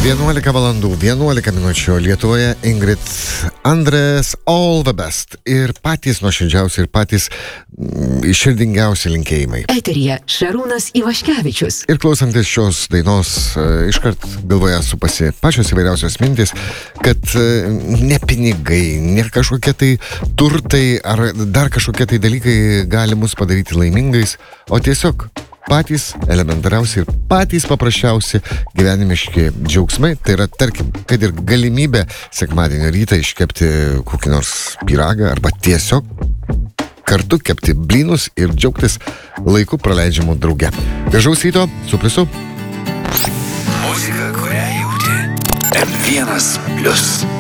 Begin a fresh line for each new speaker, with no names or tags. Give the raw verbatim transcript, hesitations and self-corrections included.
vienuolika valandų, vienuolika minučių Lietuvoje. Ingrid Andrės, all the best. Ir patys nuoširdžiausi, ir patys mm, iširdingiausi linkėjimai.
Eteryje Šarūnas Ivaškevičius.
Ir klausantis šios dainos, e, iškart galvoje supasi pačios įvairiausios mintis, kad e, ne pinigai, ne kažkokie tai turtai ar dar kažkokie tai dalykai gali mus padaryti laimingais, o tiesiog patys elementariausi ir patys paprasčiausi gyvenimiški džiaugsmai. Tai yra, tarkim, kad ir galimybė sekmadienio rytą iškepti kokį nors pyragą arba tiesiog kartu kepti blynus ir džiaugtis laiku praleidžiamu drauge. Gražaus ryto, su pliusu.
Muzika, kurią jauti. M vienas plius.